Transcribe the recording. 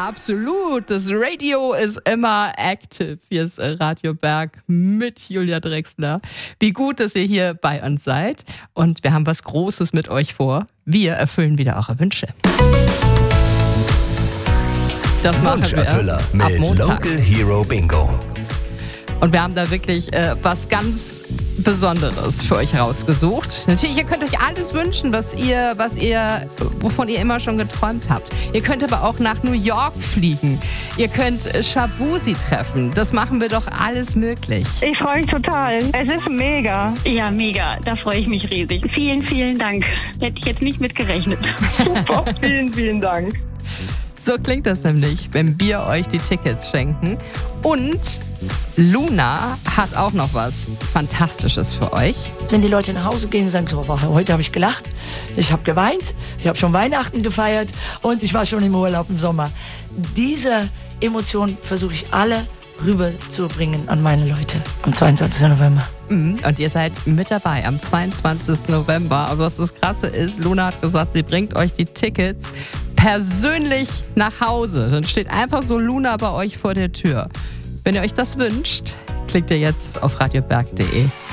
absolut. Das Radio ist immer active. Hier ist Radio Berg mit Julia Drexler. Wie gut, dass ihr hier bei uns seid. Und wir haben was Großes mit euch vor. Wir erfüllen wieder eure Wünsche. Das machen wir ab mit Montag. Local Hero Bingo. Und wir haben da wirklich was ganz Besonderes für euch rausgesucht. Natürlich, ihr könnt euch alles wünschen, wovon ihr immer schon geträumt habt. Ihr könnt aber auch nach New York fliegen. Ihr könnt Shabuzi treffen. Das machen wir doch alles möglich. Ich freue mich total. Es ist mega. Ja, mega. Da freue ich mich riesig. Vielen, vielen Dank. Hätte ich jetzt nicht mit gerechnet. Super. Vielen, vielen Dank. So klingt das nämlich, wenn wir euch die Tickets schenken. Und Luna hat auch noch was Fantastisches für euch. Wenn die Leute nach Hause gehen und sagen, so, heute habe ich gelacht, ich habe geweint, ich habe schon Weihnachten gefeiert und ich war schon im Urlaub im Sommer. Diese Emotionen versuche ich alle rüberzubringen an meine Leute am 22. November. Und ihr seid mit dabei am 22. November. Aber was das Krasse ist, Luna hat gesagt, sie bringt euch die Tickets persönlich nach Hause. Dann steht einfach so Luna bei euch vor der Tür. Wenn ihr euch das wünscht, klickt ihr jetzt auf radioberg.de.